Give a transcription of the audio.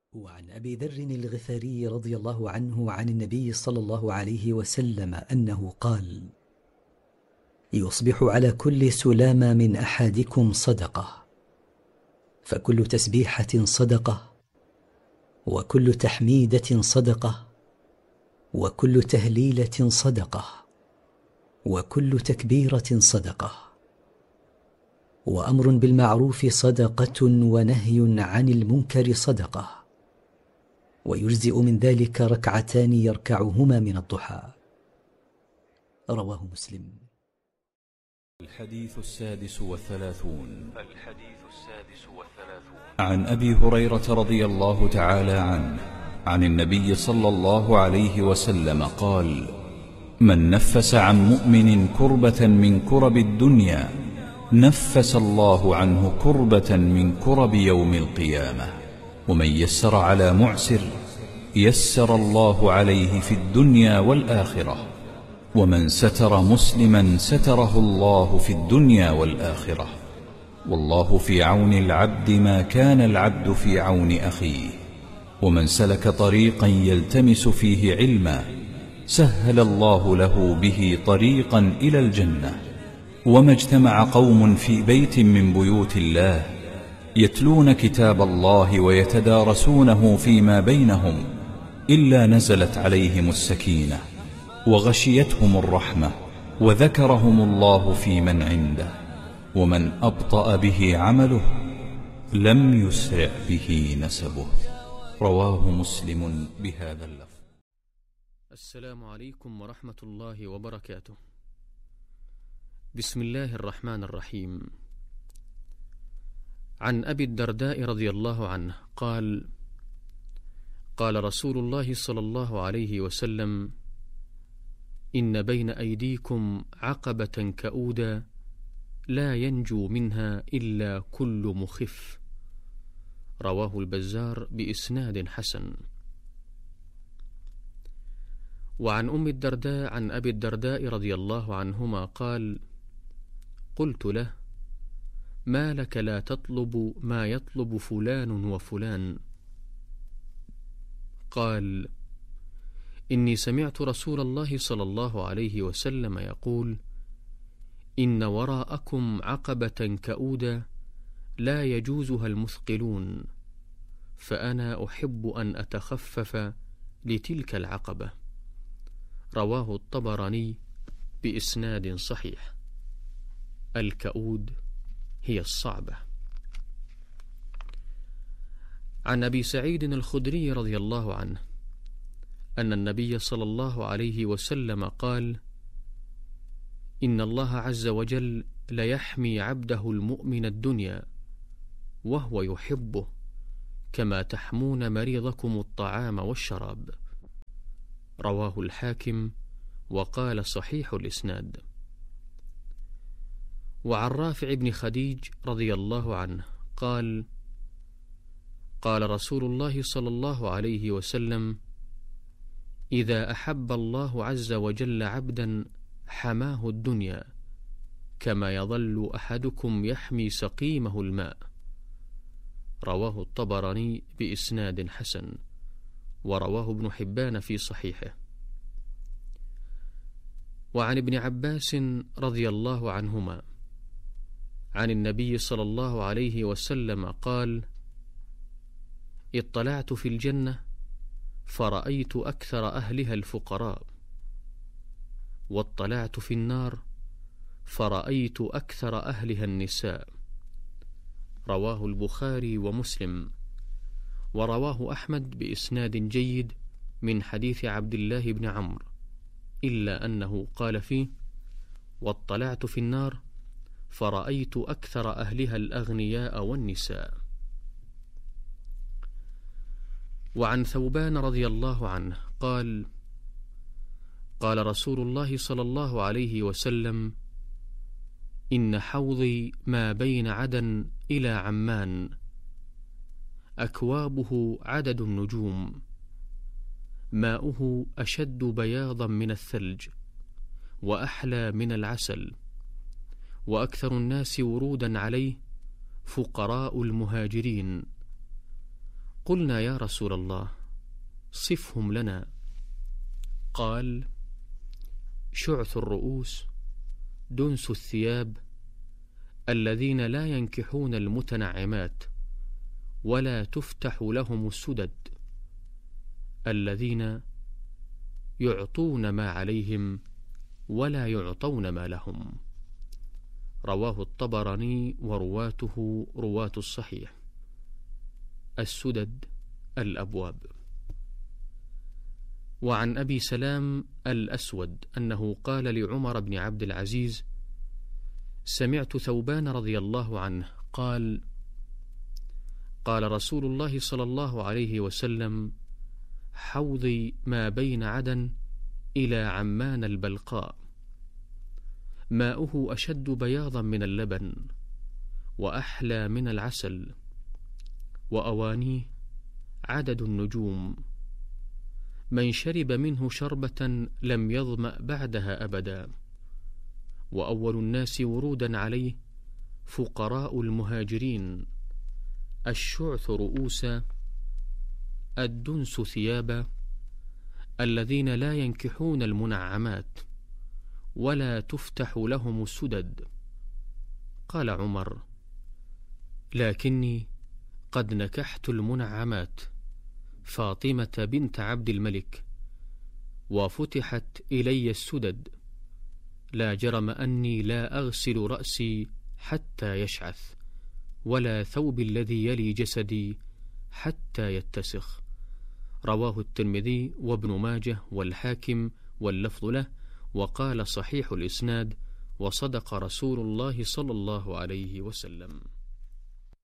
وعن أبي ذر الغفاري رضي الله عنه عن النبي صلى الله عليه وسلم أنه قال: يصبح على كل سلامة من أحدكم صدقة، فكل تسبيحة صدقة، وكل تحميدة صدقة، وكل تهليلة صدقة، وكل تكبيرة صدقة، وأمر بالمعروف صدقة، ونهي عن المنكر صدقة، ويجزئ من ذلك ركعتان يركعهما من الضحى. رواه مسلم. الحديث السادس والثلاثون عن أبي هريرة رضي الله تعالى عنه عن النبي صلى الله عليه وسلم قال: من نفس عن مؤمن كربة من كرب الدنيا نفس الله عنه كربة من كرب يوم القيامة. ومن يسر على معسر يسر الله عليه في الدنيا والآخرة. ومن ستر مسلما ستره الله في الدنيا والآخرة. والله في عون العبد ما كان العبد في عون أخيه. ومن سلك طريقا يلتمس فيه علما سهل الله له به طريقا إلى الجنة. وما اجتمع قوم في بيت من بيوت الله يتلون كتاب الله ويتدارسونه فيما بينهم إلا نزلت عليهم السكينة وغشيتهم الرحمة وذكرهم الله في من عنده. ومن أبطأ به عمله لم يسرع به نسبه. رواه مسلم بهذا اللفظ. السلام عليكم ورحمة الله وبركاته. بسم الله الرحمن الرحيم. عن أبي الدرداء رضي الله عنه قال: قال رسول الله صلى الله عليه وسلم: إن بين أيديكم عقبة كؤودا لا ينجو منها إلا كل مخف. رواه البزار بإسناد حسن. وعن أم الدرداء عن أبي الدرداء رضي الله عنهما قال: قلت له: ما لك لا تطلب ما يطلب فلان وفلان؟ قال: إني سمعت رسول الله صلى الله عليه وسلم يقول: إن وراءكم عقبة كؤودا لا يجوزها المثقلون، فأنا أحب أن أتخفف لتلك العقبة. رواه الطبراني بإسناد صحيح. الكؤود هي الصعبة. عن أبي سعيد الخدري رضي الله عنه أن النبي صلى الله عليه وسلم قال: إن الله عز وجل ليحمي عبده المؤمن الدنيا وهو يحبه كما تحمون مريضكم الطعام والشراب. رواه الحاكم وقال صحيح الإسناد. وعن رافع بن خديج رضي الله عنه قال: قال رسول الله صلى الله عليه وسلم: إذا أحب الله عز وجل عبدا حماه الدنيا كما يظل أحدكم يحمي سقيمه الماء. رواه الطبراني بإسناد حسن، ورواه ابن حبان في صحيحه. وعن ابن عباس رضي الله عنهما عن النبي صلى الله عليه وسلم قال: اطلعت في الجنة فرأيت أكثر أهلها الفقراء، واطلعت في النار فرأيت أكثر أهلها النساء. رواه البخاري ومسلم، ورواه أحمد بإسناد جيد من حديث عبد الله بن عمرو، إلا أنه قال فيه: واطلعت في النار فرأيت أكثر أهلها الأغنياء والنساء. وعن ثوبان رضي الله عنه قال: قال رسول الله صلى الله عليه وسلم: إن حوضي ما بين عدن إلى عمان، أكوابه عدد النجوم، ماؤه أشد بياضا من الثلج وأحلى من العسل، وأكثر الناس ورودا عليه فقراء المهاجرين. قلنا يا رسول الله صفهم لنا. قال: شعث الرؤوس، دنس الثياب، الذين لا ينكحون المتنعمات ولا تفتح لهم السدد، الذين يعطون ما عليهم ولا يعطون ما لهم. رواه الطبراني ورواته رواة الصحيح. السدد الأبواب. وعن أبي سلام الأسود أنه قال لعمر بن عبد العزيز: سمعت ثوبان رضي الله عنه قال: قال رسول الله صلى الله عليه وسلم: حوضي ما بين عدن إلى عمان البلقاء، ماؤه أشد بياضا من اللبن وأحلى من العسل، وأوانيه عدد النجوم، من شرب منه شربة لم يظمأ بعدها أبدا. وأول الناس ورودا عليه فقراء المهاجرين، الشعث رؤوسا، الدنس ثيابا، الذين لا ينكحون المنعمات ولا تفتح لهم السدد. قال عمر: لكني قد نكحت المنعمات، فاطمة بنت عبد الملك، وفتحت إلي السدد، لا جرم أني لا أغسل رأسي حتى يشعث، ولا ثوبي الذي يلي جسدي حتى يتسخ. رواه الترمذي وابن ماجه والحاكم واللفظ له، وقال صحيح الإسناد، وصدق رسول الله صلى الله عليه وسلم.